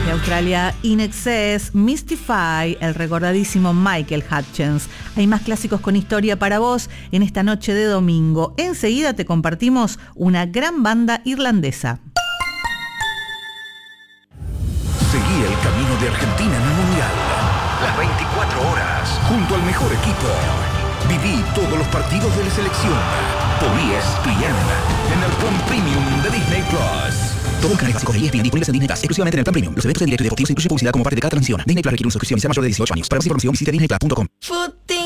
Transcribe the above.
De Australia, In Excess, Mystify, el recordadísimo Michael Hutchence. Hay más clásicos con historia para vos en esta noche de domingo. Enseguida te compartimos una gran banda irlandesa. Seguí el camino de Argentina en el Mundial. Las 24 horas, junto al mejor equipo. Viví todos los partidos de la selección. Por ESPN, en el Plan Premium de Disney Plus. Todos los canales básicos de ESPN disponibles en Disney Plus, exclusivamente en el Plan Premium. Los eventos en directo y deportivos incluyen publicidad como parte de cada transmisión. Disney Plus requiere una suscripción y sea mayor de 18 años. Para más información visite disneyplus.com.